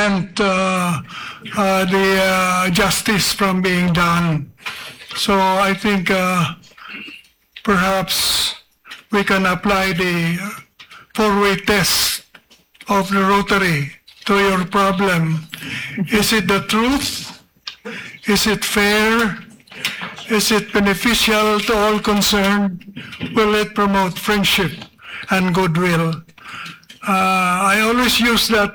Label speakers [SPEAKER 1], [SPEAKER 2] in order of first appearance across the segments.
[SPEAKER 1] prevent the justice from being done. So I think perhaps we can apply the four-way test of the Rotary to your problem. Is it the truth? Is it fair? Is it beneficial to all concerned? Will it promote friendship and goodwill? I always use that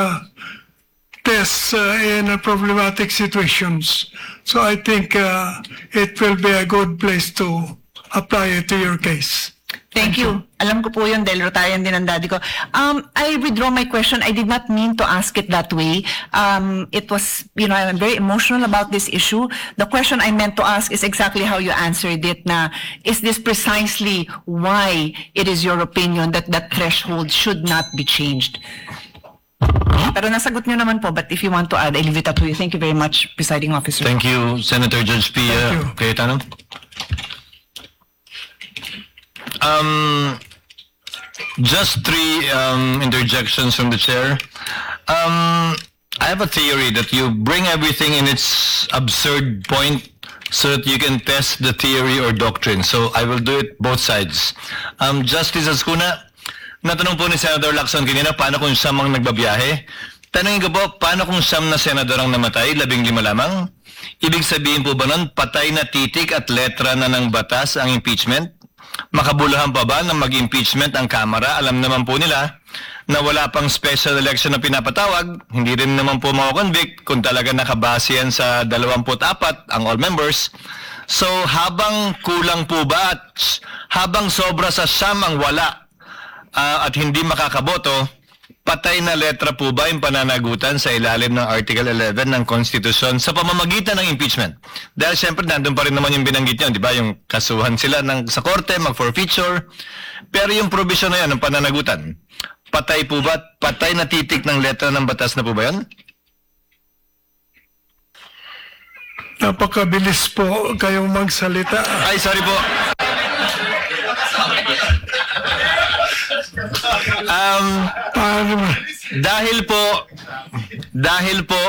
[SPEAKER 1] test in problematic situations. So I think it will be a good place to apply it to your case.
[SPEAKER 2] Thank you. Alam ko po yun dahil Rotarian din ang daddy ko. I withdraw my question. I did not mean to ask it that way. It was, I'm very emotional about this issue. The question I meant to ask is exactly how you answered it na, is this precisely why it is your opinion that that threshold should not be changed? Pero nasagot nyo naman po, but if you want to add, I leave it up to you. Thank you very much, Presiding Officer.
[SPEAKER 3] Thank you, Senator Judge Pia Cayetano. Just three interjections from the chair. I have a theory that you bring everything in its absurd point so that you can test the theory or doctrine. So I will do it both sides. Justice Ascuna, natanong po ni Senator Lacson kanina, paano kung siyam ang nagbabiyahe? Tanongin ko po, paano kung siyam na senador ang namatay, 15 lamang? Ibig sabihin po ba nun, patay na titik at letra na ng batas ang impeachment? Makabuluhan pa ba ng mag-impeachment ang Kamara? Alam naman po nila na wala pang special election na pinapatawag. Hindi rin naman po makakonvict kung talaga nakabase yan sa 24 ang all members. So habang kulang po ba at habang sobra sa siyam ang wala at hindi makakaboto, patay na letra po ba yung pananagutan sa ilalim ng Article 11 ng Konstitusyon sa pamamagitan ng impeachment? Dahil siyempre nandun pa rin naman yung binanggit niyo, di ba? Yung kasuhan sila sa korte, mag-forfeiture. Pero yung provision na yan ng pananagutan, patay po ba? Patay na titik ng letra ng batas na po ba yan?
[SPEAKER 1] Napakabilis po kayong magsalita.
[SPEAKER 3] Ay, sorry po. Dahil po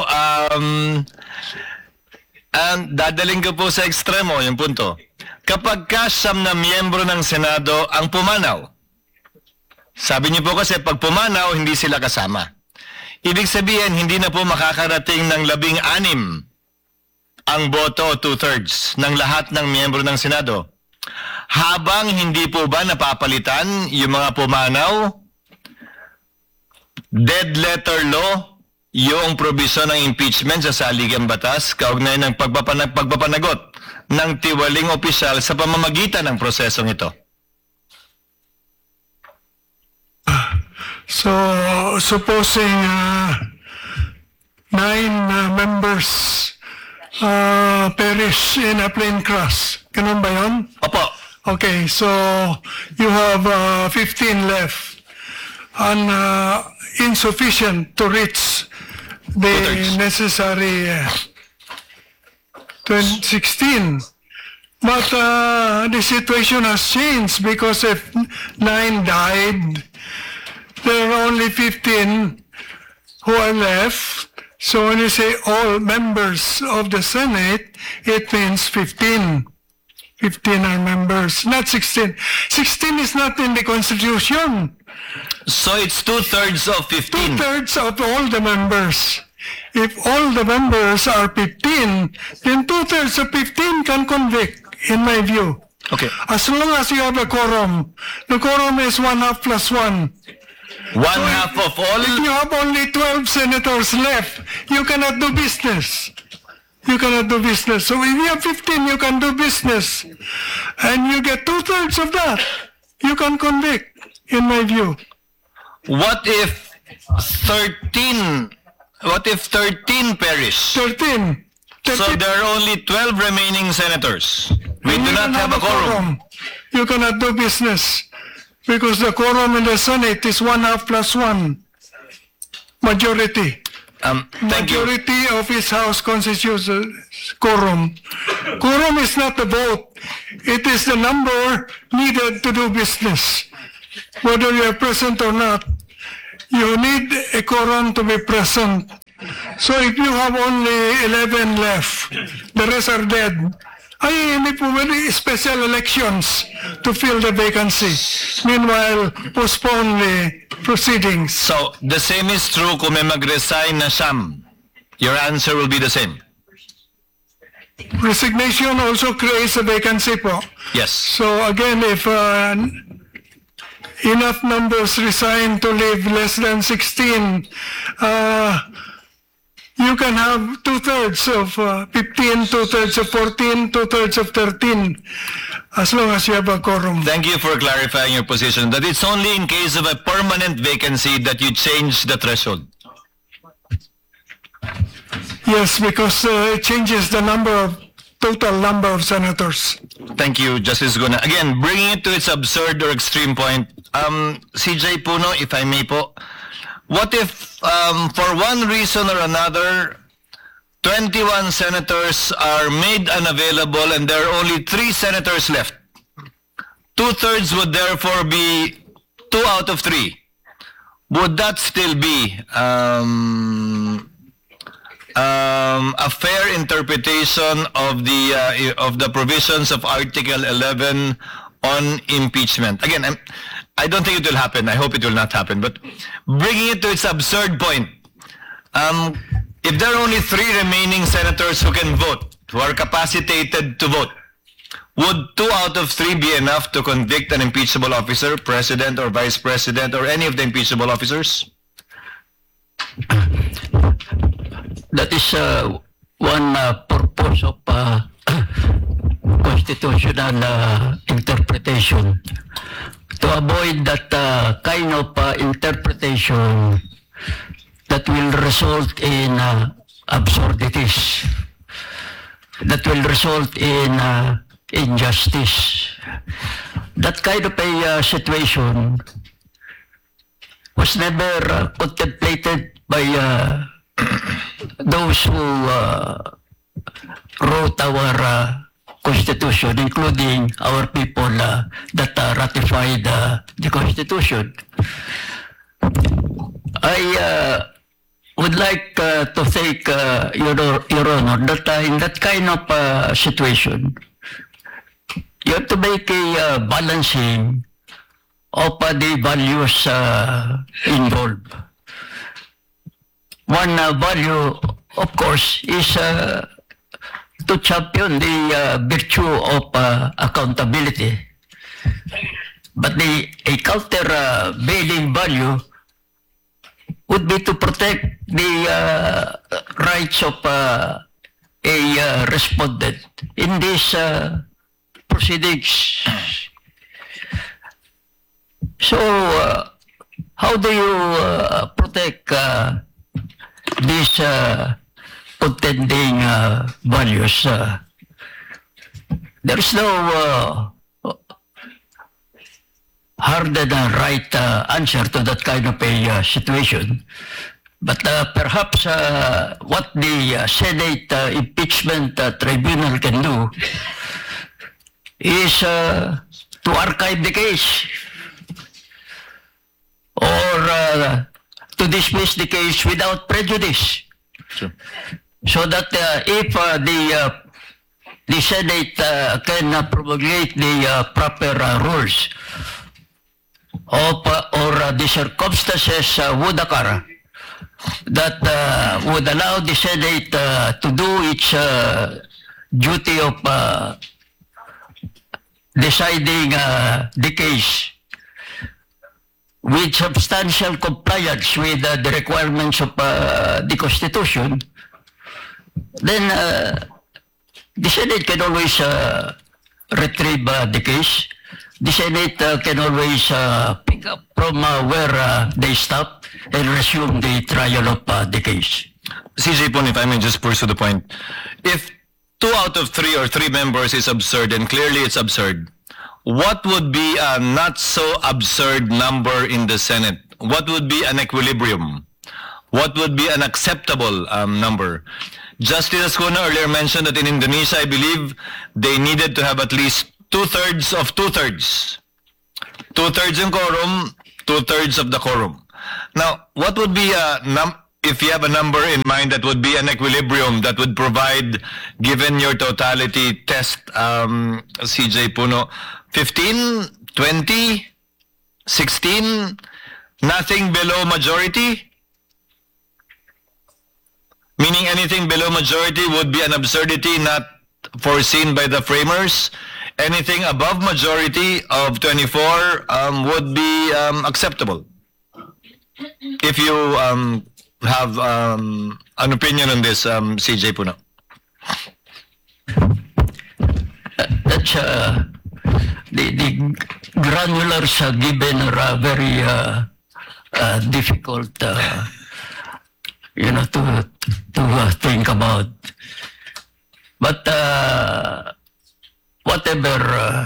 [SPEAKER 3] dadaling ko po sa ekstremo yung punto. Kapag siyam na miyembro ng Senado ang pumanaw, sabi niyo po kasi pag pumanaw, hindi sila kasama. Ibig sabihin, hindi na po makakarating ng 16 ang boto o 2/3 ng lahat ng miyembro ng Senado. Habang hindi po ba napapalitan yung mga pumanaw, dead letter law, yung probisyon ng impeachment sa saligang batas, kaugnay ng pagpapanagot ng tiwaling opisyal sa pamamagitan ng prosesong ito.
[SPEAKER 1] So, supposing 9 members perish in a plane crash, ganun ba yun?
[SPEAKER 3] Opo.
[SPEAKER 1] Okay, so you have 15 left and insufficient to reach the necessary 16. But the situation has changed because if 9 died, there are only 15 who are left. So when you say all members of the Senate, it means 15. 15 are members, not 16. 16 is not in the Constitution.
[SPEAKER 3] So it's 2/3 of 15.
[SPEAKER 1] 2/3 of all the members. If all the members are 15, then 2/3 of 15 can convict, in my view.
[SPEAKER 3] Okay.
[SPEAKER 1] As long as you have a quorum. The quorum is 1/2 plus 1.
[SPEAKER 3] 1/2 of all.
[SPEAKER 1] If you have only 12 senators left, you cannot do business. You cannot do business. So if you have 15, you can do business. And you get 2/3 of that. You can convict, in my view.
[SPEAKER 3] What if 13 perish?
[SPEAKER 1] 13.
[SPEAKER 3] So there are only 12 remaining senators. We do not have a quorum.
[SPEAKER 1] You cannot do business because the quorum in the Senate is 1/2 plus 1. Majority.
[SPEAKER 3] Thank you.
[SPEAKER 1] Majority of his house constitutes a quorum. Quorum is not the vote. It is the number needed to do business. Whether you are present or not, you need a quorum to be present So if you have only 11 left, the rest are dead, ay hindi po pwede special elections to fill the vacancy. Meanwhile, postpone the proceedings.
[SPEAKER 3] So, the same is true kung may mag-resign na siyam. Your answer will be the same.
[SPEAKER 1] Resignation also creates a vacancy po.
[SPEAKER 3] Yes.
[SPEAKER 1] So again, if enough numbers resign to leave less than 16, you can have 2/3 of 15, 2/3 of 14, 2/3 of 13, as long as you have a quorum.
[SPEAKER 3] Thank you for clarifying your position that it's only in case of a permanent vacancy that you change the threshold.
[SPEAKER 1] Yes, because it changes the total number of senators.
[SPEAKER 3] Thank you, Justice Guna. Again, bringing it to its absurd or extreme point, CJ Puno, if I may po, what if, for one reason or another, 21 senators are made unavailable and there are only 3 senators left? 2/3 would therefore be 2 out of 3. Would that still be a fair interpretation of the provisions of Article 11 on impeachment? Again, I don't think it will happen. I hope it will not happen. But bringing it to its absurd point, if there are only 3 remaining senators who can vote, who are capacitated to vote, would 2 out of 3 be enough to convict an impeachable officer, president or vice president, or any of the impeachable officers?
[SPEAKER 4] That is one purpose of constitutional interpretation. To avoid that kind of interpretation that will result in absurdities, that will result in injustice. That kind of a situation was never contemplated by those who wrote our Constitution, including our people that ratified the Constitution. I would like to thank Your Honor that in that kind of situation, you have to make a balancing of the values involved. One value, of course, is to champion the virtue of accountability. But a countervailing value would be to protect the rights of a respondent in these proceedings. So, how do you protect these contending values? There is no hard and right answer to that kind of a situation. But perhaps what the Senate Impeachment Tribunal can do is to archive the case or to dismiss the case without prejudice.
[SPEAKER 3] Sure.
[SPEAKER 4] So that if the Senate can promulgate the proper rules of or the circumstances would occur that would allow the Senate to do its duty of deciding the case with substantial compliance with the requirements of the Constitution, then the Senate can always retrieve the case. The Senate can always pick up from where they stop and resume the trial of the case.
[SPEAKER 3] CJ Pon, if I may just pursue the point. If 2 out of 3 or 3 members is absurd, and clearly it's absurd, what would be a not so absurd number in the Senate? What would be an equilibrium? What would be an acceptable number? Justice Ascuna earlier mentioned that in Indonesia, I believe, they needed to have at least 2/3 of 2/3. 2/3 in quorum, 2/3 of the quorum. Now, what would be if you have a number in mind that would be an equilibrium that would provide, given your totality test, CJ Puno, 15, 20, 16, nothing below majority? Meaning anything below majority would be an absurdity not foreseen by the framers. Anything above majority of 24 would be acceptable. If you have an opinion on this, CJ Puno.
[SPEAKER 4] That's the granulars given are very difficult, to think about. But whatever,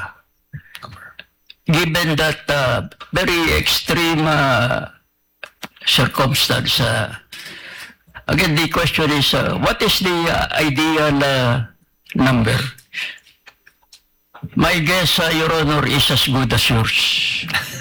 [SPEAKER 4] given that very extreme circumstance, again the question is, what is the ideal number? My guess, Your Honor, is as good as yours.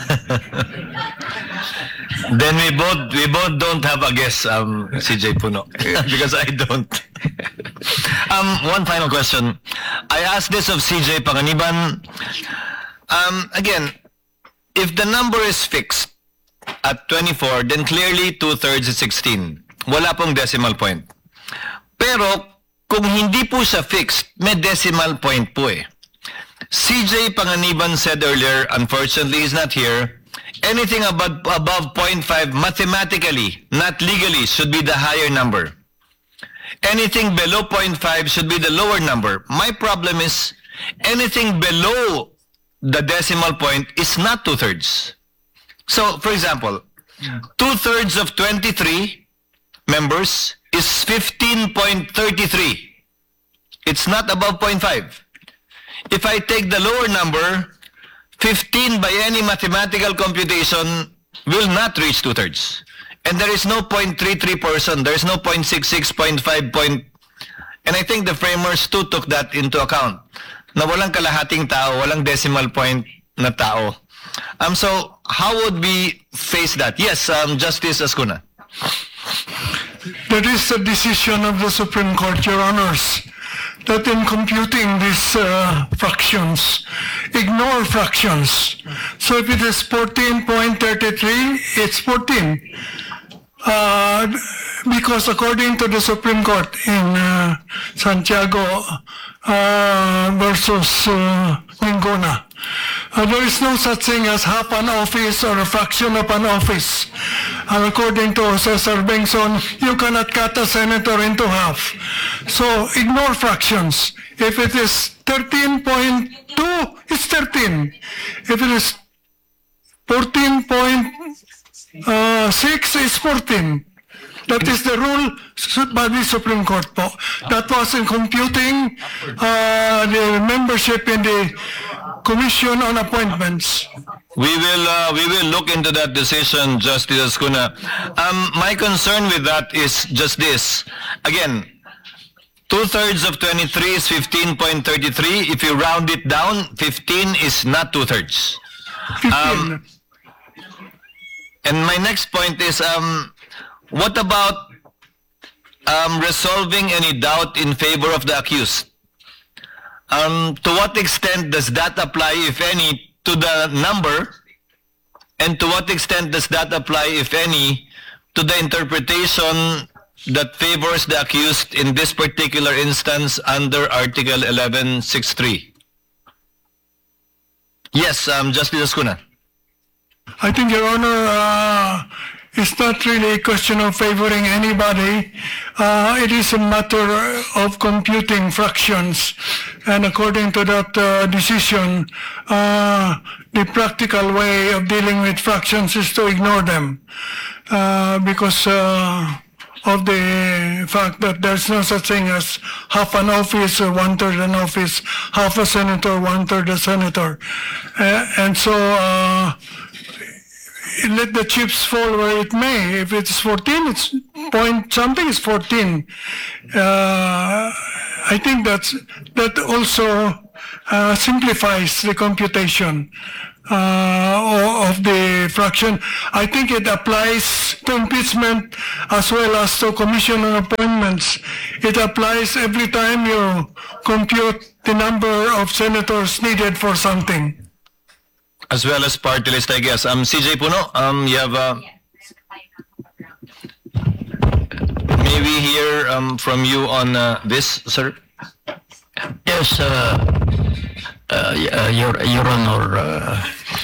[SPEAKER 3] Then we both don't have a guess, CJ Puno, because I don't. One final question. I asked this of CJ Panganiban. Again, if the number is fixed at 24, then clearly 2/3 is 16. Wala pong decimal point. Pero kung hindi po siya fixed, may decimal point po eh. CJ Panganiban said earlier, unfortunately he's not here, anything above 0.5 mathematically, not legally, should be the higher number. Anything below 0.5 should be the lower number. My problem is anything below the decimal point is not 2/3. So, for example, 2/3 of 23 members is 15.33. It's not above 0.5. If I take the lower number, 15 by any mathematical computation will not reach 2/3. And there is no 0.33%, there is no 0.66, 0.5, and I think the framers too took that into account. Na walang kalahating tao, walang decimal point na tao. So how would we face that? Yes, Justice Ascuna.
[SPEAKER 1] That is the decision of the Supreme Court, Your Honors, that in computing these fractions, ignore fractions. So if it is 14.33, it's 14. Because according to the Supreme Court in Santiago versus Mingona, there is no such thing as half an office or a fraction of an office. According to Cesar Bengson, you cannot cut a senator into half. So ignore fractions. If it is 13.2, it's 13. If it is 14.6, it's 14. That is the rule by the Supreme Court po. That was in computing the membership in the Commission on Appointments.
[SPEAKER 3] We will look into that decision, Justice Ascuna. My concern with that is just this. Again, 2/3 of 23 is 15.33. If you round it down, 15 is not 2/3.
[SPEAKER 1] 15.
[SPEAKER 3] And my next point is, what about resolving any doubt in favor of the accused? To what extent does that apply, if any, to the number? And to what extent does that apply, if any, to the interpretation that favors the accused in this particular instance under Article 1163? Yes, Justice Ascuna.
[SPEAKER 1] I think, Your Honor, it's not really a question of favoring anybody. It is a matter of computing fractions. And according to that decision, the practical way of dealing with fractions is to ignore them. Because of the fact that there's no such thing as half an office or 1/3 an office, half a senator, 1/3 a senator. And so let the chips fall where it may. If it's 14, it's point something is 14. I think that also simplifies the computation. of the fraction. I think it applies to impeachment as well as to commissioner appointments. It applies every time you compute the number of senators needed for something.
[SPEAKER 3] As well as party list, I guess. CJ Puno, you have may we hear from you on this, sir?
[SPEAKER 4] Yes, Your Honor,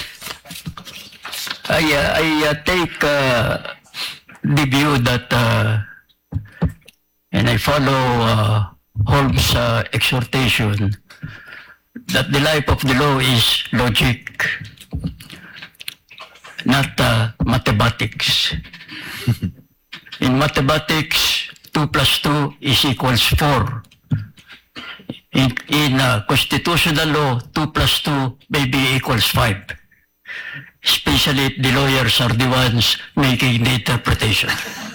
[SPEAKER 4] I take the view that, and I follow Holmes' exhortation, that the life of the law is logic, not mathematics. In mathematics, 2 plus 2 is equals 4. In constitutional law, 2 plus 2 may be equals 5. Especially if the lawyers are the ones making the interpretation.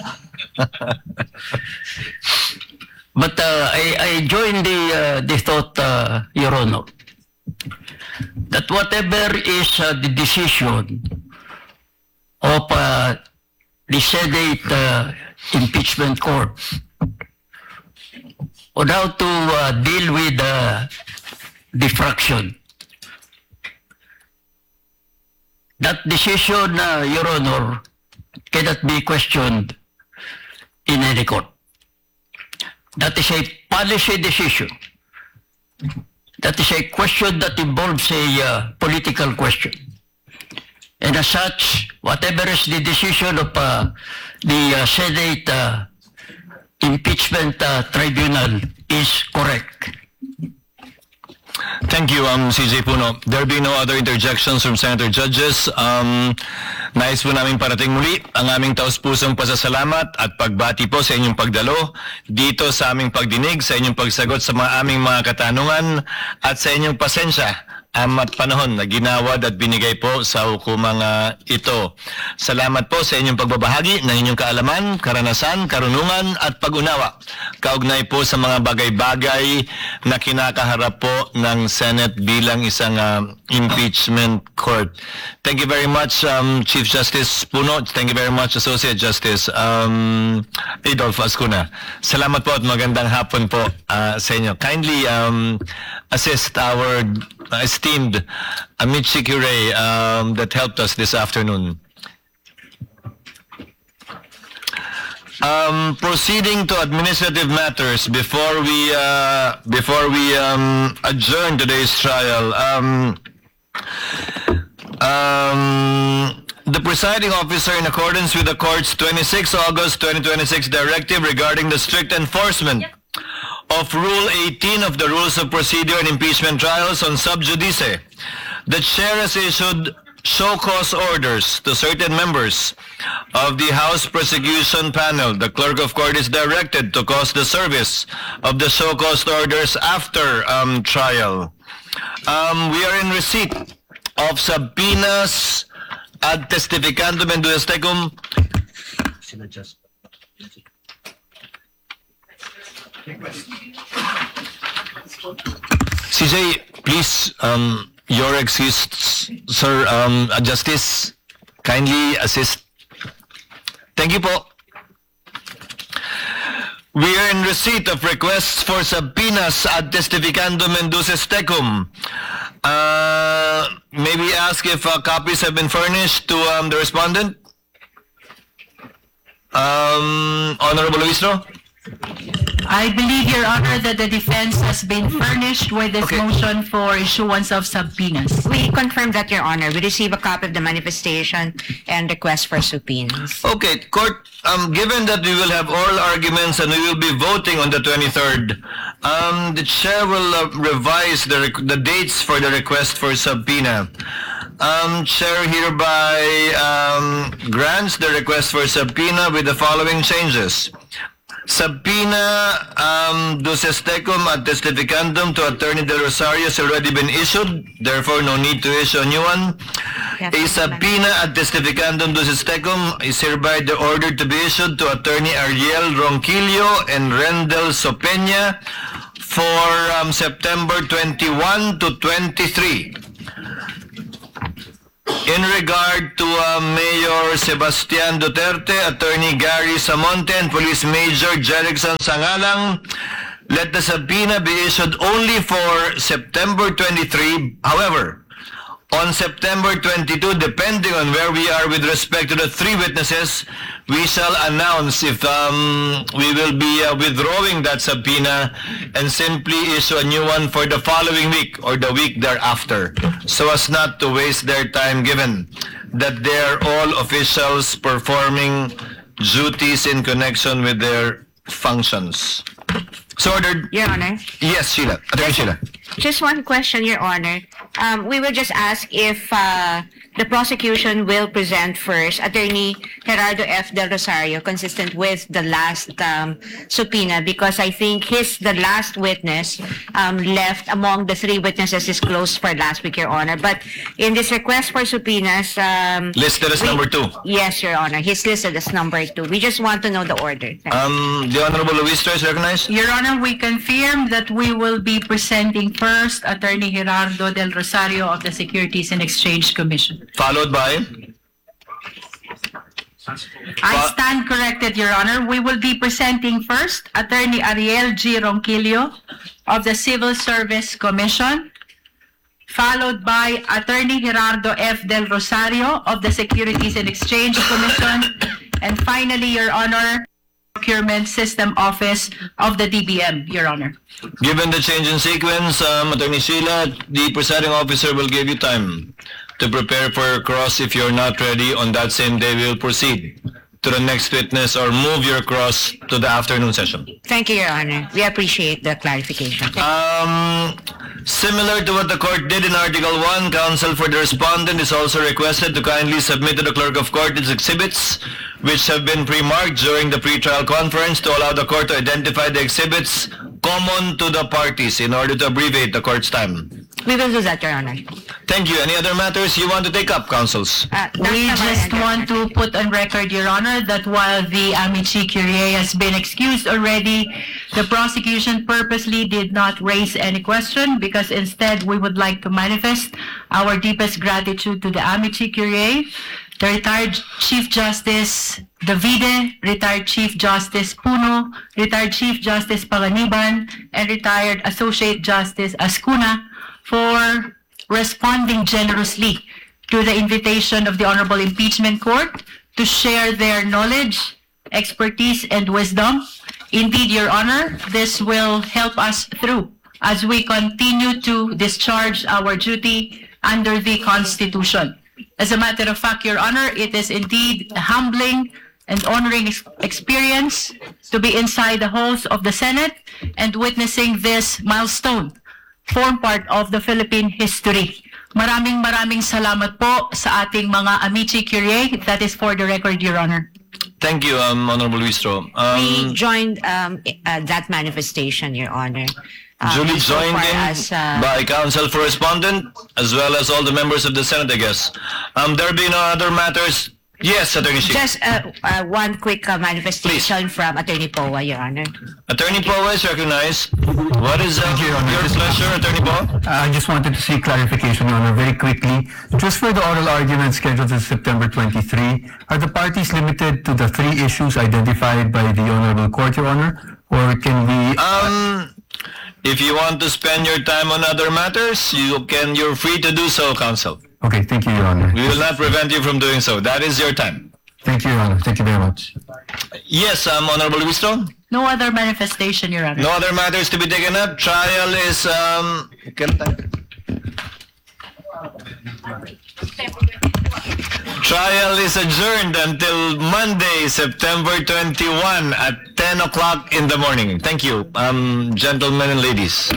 [SPEAKER 4] But I join the thought, Your Honor, that whatever is the decision of the Senate impeachment court on how to deal with the fraction, that decision, Your Honor, cannot be questioned in any court. That is a policy decision. That is a question that involves a political question. And as such, whatever is the decision of the Senate impeachment tribunal is correct.
[SPEAKER 3] Thank you, CJ Puno. There be no other interjections from Senator Judges. Nais po namin parating muli ang aming taus-pusong pasasalamat at pagbati po sa inyong pagdalo dito sa aming pagdinig, sa inyong pagsagot sa aming mga katanungan at sa inyong pasensya at panahon na ginawad at binigay po sa hukumang ito. Salamat po sa inyong pagbabahagi ng inyong kaalaman, karanasan, karunungan at pag-unawa. Kaugnay po sa mga bagay-bagay na kinakaharap po ng Senate bilang isang impeachment court. Thank you very much, Chief Justice Puno. Thank you very much, Associate Justice Adolfo Ascuna. Salamat po at magandang hapon po sa inyo. Kindly assist our esteemed Amici Curie that helped us this afternoon. Proceeding to administrative matters before we adjourn today's trial. The presiding officer, in accordance with the court's 26 August 2026 directive regarding the strict enforcement of Rule 18 of the Rules of Procedure in Impeachment Trials on sub judice, the chair has issued show cause orders to certain members of the House Prosecution Panel. The clerk of court is directed to cause the service of the show cause orders after trial. We are in receipt of subpoenas ad testificandum in duas tecum. CJ, please, your excuse, sir, Justice, kindly assist. Thank you po. We are in receipt of requests for subpoenas ad testificandum in duces tecum. May we ask if copies have been furnished to the respondent? Honorable Luistro?
[SPEAKER 5] I believe, Your Honor, that the defense has been furnished with this
[SPEAKER 3] Okay.
[SPEAKER 5] motion for issuance of subpoenas.
[SPEAKER 6] We confirm that, Your Honor. We receive a copy of the manifestation and request for subpoenas.
[SPEAKER 3] Okay, court, given that we will have oral arguments and we will be voting on the 23rd, the chair will revise the dates for the request for subpoena. Chair hereby grants the request for subpoena with the following changes. Subpoena duces tecum ad testificandum to Attorney Del Rosario has already been issued, therefore no need to issue a new one.
[SPEAKER 6] Yes,
[SPEAKER 3] A subpoena ad testificandum duces tecum is hereby ordered to be issued to Attorney Ariel Ronquillo and Rendel Sopeña for September 21 to 23. In regard to Mayor Sebastian Duterte, Attorney Gary Samonte, and Police Major Jerickson Sangalang, let the subpoena be issued only for September 23. However, on September 22, depending on where we are with respect to the three witnesses, we shall announce if we will be withdrawing that subpoena and simply issue a new one for the following week or the week thereafter, so as not to waste their time, given that they are all officials performing duties in connection with their functions. So ordered.
[SPEAKER 6] Your Honor.
[SPEAKER 3] Yes, Sheila. Attorney Sheila.
[SPEAKER 6] Just one question, Your Honor. We will just ask if the prosecution will present first Attorney Gerardo F. Del Rosario, consistent with the last subpoena, because I think he's the last witness left among the three witnesses disclosed for last week, Your Honor. But in this request for subpoenas...
[SPEAKER 3] Listed as number 2.
[SPEAKER 6] Yes, Your Honor. He's listed as number 2. We just want to know the order.
[SPEAKER 3] The Honorable Luistro is recognized.
[SPEAKER 5] Your Honor, we confirm that we will be presenting first Attorney Gerardo Del Rosario of the Securities and Exchange Commission.
[SPEAKER 3] Followed by
[SPEAKER 5] I stand corrected, Your Honor. We will be presenting first Attorney Ariel G. Ronquillo of the Civil Service Commission, followed by Attorney Gerardo F. Del Rosario of the Securities and Exchange Commission, and finally, Your Honor, Procurement System Office of the DBM, Your Honor.
[SPEAKER 3] Given the change in sequence, Attorney Sheila, the presiding officer will give you time to prepare for your cross. If you're not ready on that same day, we will proceed to the next witness or move your cross to the afternoon session.
[SPEAKER 6] Thank you, Your Honor. We appreciate the clarification.
[SPEAKER 3] Similar to what the court did in Article 1, counsel for the respondent is also requested to kindly submit to the clerk of court its exhibits, which have been pre-marked during the pretrial conference, to allow the court to identify the exhibits common to the parties in order to abbreviate the court's time.
[SPEAKER 6] We will do that, Your Honor.
[SPEAKER 3] Thank you. Any other matters you want to take up, counsels?
[SPEAKER 5] We just want to put on record, Your Honor, that while the Amici Curie has been excused already, the prosecution purposely did not raise any question, because instead we would like to manifest our deepest gratitude to the Amici Curie, the retired Chief Justice Davide, retired Chief Justice Puno, retired Chief Justice Panganiban, and retired Associate Justice Ascuna for responding generously to the invitation of the Honorable Impeachment Court to share their knowledge, expertise, and wisdom. Indeed, Your Honor, this will help us through as we continue to discharge our duty under the Constitution. As a matter of fact, Your Honor, it is indeed a humbling and honoring experience to be inside the halls of the Senate and witnessing this milestone form part of the Philippine history. Maraming salamat po sa ating mga Amici Curie. That is for the record, Your Honor.
[SPEAKER 3] Thank you, Honorable Luistro.
[SPEAKER 6] We joined that manifestation, Your Honor.
[SPEAKER 3] Duly
[SPEAKER 6] so
[SPEAKER 3] joined
[SPEAKER 6] far
[SPEAKER 3] in
[SPEAKER 6] as,
[SPEAKER 3] by counsel for respondent, as well as all the members of the Senate, I guess. There be no other matters. Yes, Attorney Sheila.
[SPEAKER 6] Just one quick manifestation from Attorney Poa, Your Honor.
[SPEAKER 3] Attorney Poe is recognized. What is your pleasure, Attorney Poe?
[SPEAKER 7] I just wanted to seek clarification, Your Honor, very quickly. Just for the oral argument scheduled for September 23, are the parties limited to the three issues identified by the Honorable Court, Your Honor? Or can we...
[SPEAKER 3] If you want to spend your time on other matters, you're free to do so, counsel.
[SPEAKER 7] Okay, thank you, Your Honor.
[SPEAKER 3] We will not prevent you from doing so. That is your time.
[SPEAKER 7] Thank you, Your Honor. Thank you very much.
[SPEAKER 3] Yes, Honorable Luistro.
[SPEAKER 5] No other manifestation, Your Honor.
[SPEAKER 3] No other matters to be taken up. Trial is Trial is adjourned until Monday, September 21 at 10 o'clock in the morning. Thank you, gentlemen and ladies.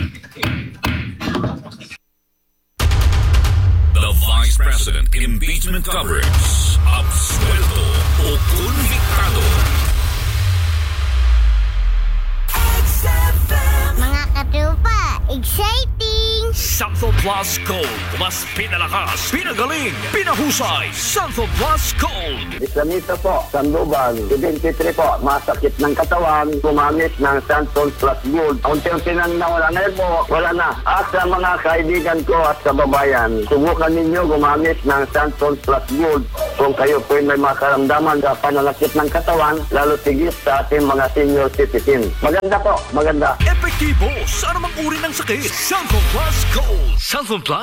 [SPEAKER 8] The Vice President impeachment coverage. Absuelto o convictado.
[SPEAKER 9] Mga katupa, exciting!
[SPEAKER 8] Santhol Plus Gold. Mas pinalakas, pinagaling, pinahusay. Santhol Plus Gold.
[SPEAKER 9] Islamita po, Sandoval, 73 po, masakit ng katawan, gumamit ng Santhol Plus Gold. Unti-unti nang nawala na po, wala na. At sa mga kaibigan ko at kababayan, subukan ninyo gumamit ng Santhol Plus Gold. Kung kayo po may makaramdaman sa pananakit ng katawan, lalo tigit sa ating mga senior citizen. Maganda po, maganda.
[SPEAKER 8] Epektibo sa anumang uri ng sakit. Santhol Plus Gold. Santhol Plus